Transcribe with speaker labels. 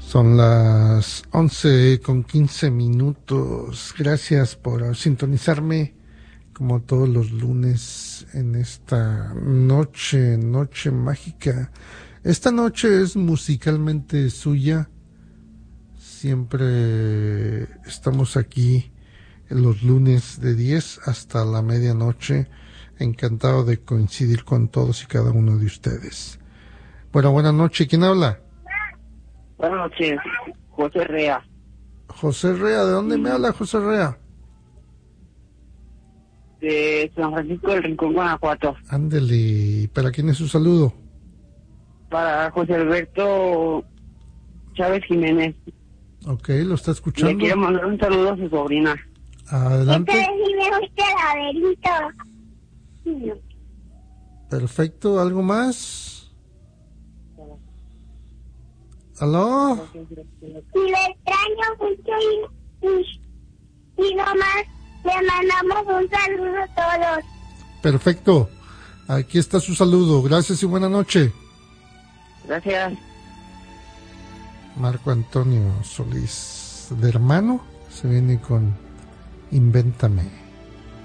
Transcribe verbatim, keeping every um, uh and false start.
Speaker 1: Son las once con quince minutos. Gracias por sintonizarme como todos los lunes en esta noche, noche mágica. Esta noche es musicalmente suya. Siempre estamos aquí en los lunes de diez hasta la medianoche. Encantado de coincidir con todos y cada uno de ustedes. Bueno, buenas noches. ¿Quién habla?
Speaker 2: Buenas noches, José Rea.
Speaker 1: José Rea, ¿de dónde me habla José Rea?
Speaker 2: De San Francisco del Rincón, Guanajuato.
Speaker 1: Ándele, ¿para quién es su saludo?
Speaker 2: Para José Alberto Chávez Jiménez.
Speaker 1: Ok, lo está escuchando.
Speaker 2: Le quiero mandar un saludo a su sobrina.
Speaker 1: Adelante.
Speaker 3: Este sí me gusta el laberinto.
Speaker 1: Perfecto, ¿algo más? ¿Aló?
Speaker 3: Y lo extraño mucho y, y, y nomás le mandamos un saludo a todos.
Speaker 1: Perfecto, aquí está su saludo. Gracias y buena noche.
Speaker 2: Gracias.
Speaker 1: Marco Antonio Solís, de hermano, se viene con Invéntame.